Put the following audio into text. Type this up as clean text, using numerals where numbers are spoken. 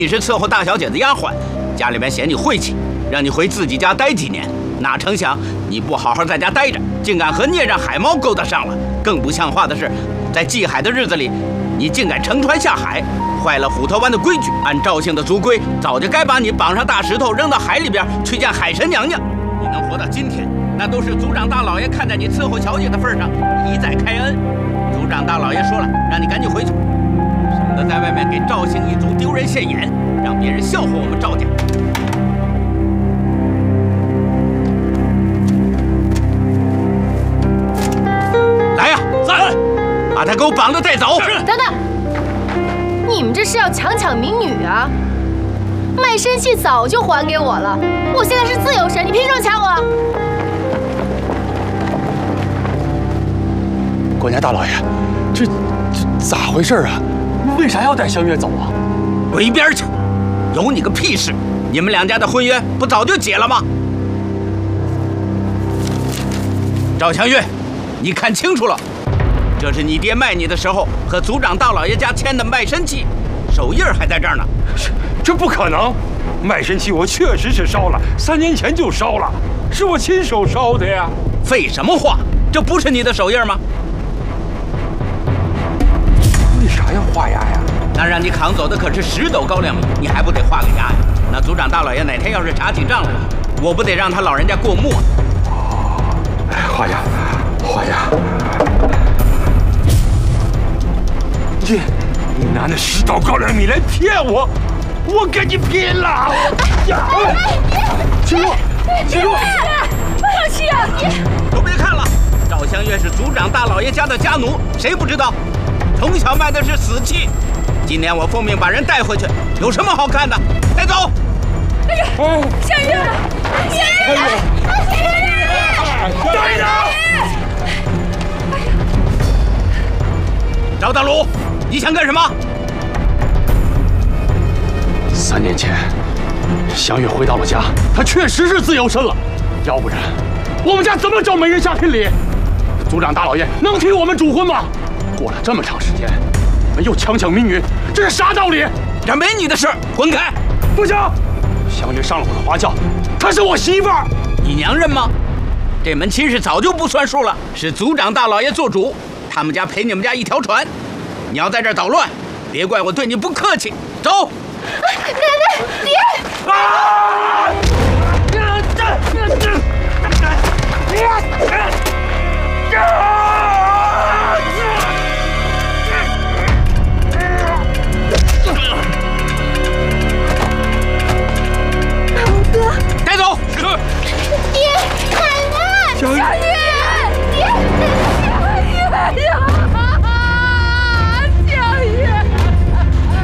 你是伺候大小姐的丫鬟，家里面嫌你晦气，让你回自己家待几年。哪成想你不好好在家待着，竟敢和孽障海猫勾搭上了。更不像话的是，在祭海的日子里，你竟敢乘船下海，坏了虎头湾的规矩。按赵姓的族规，早就该把你绑上大石头扔到海里边去见海神娘娘。你能活到今天，那都是族长大老爷看在你伺候小姐的份上一再开恩。族长大老爷说了，让你赶紧回去，省得在外面给赵姓一族丢人现眼，让别人笑话我们赵家。来呀，在，把他给我绑了带走。 等等，你们这是要强民女啊？卖身契早就还给我了，我现在是自由身，你凭什么抢我？ 管家大老爷，这咋回事啊？为啥要带香月走啊？ 滚一边去！有你个屁事！你们两家的婚约不早就解了吗？赵香月，你看清楚了，这是你爹卖你的时候和族长大老爷家签的卖身契，手印还在这儿呢。 这不可能！卖身契我确实是烧了，3年前就烧了，是我亲手烧的呀！ 废什么话？这不是你的手印吗？ 为啥要画押呀？ 那让你扛走的可是10斗高粱米，你还不得画个押呀？那族长大老爷哪天要是查起账来，我不得让他老人家过目啊？ 哎，画押，画押！你拿那10斗高粱米来骗我，我跟你拼了！起住！起住！ 不要气啊！ 都别看了，赵香月是族长大老爷家的家奴，谁不知道？从小卖的是死气。今年我奉命把人带回去，有什么好看的？带走！ 哎呀，香月，香月， 带着！ 赵大鲁，你想干什么 ？3年前，香月回到了家，她确实是自由身了，要不然我们家怎么找媒人下聘礼？族长大老爷能替我们主婚吗？过了这么长时间，你们又强民女，这是啥道理？ 这没你的事，滚开！ 不行，香月上了我的花轿，她是我媳妇儿， 你娘认吗？这门亲事早就不算数了，是族长大老爷做主，他们家赔你们家一条船。你要在这儿捣乱，别怪我对你不客气。走！ 奶奶，爹！ 啊！ 老哥， 带走！ 爹，奶奶， 小月， 爹，香月呀！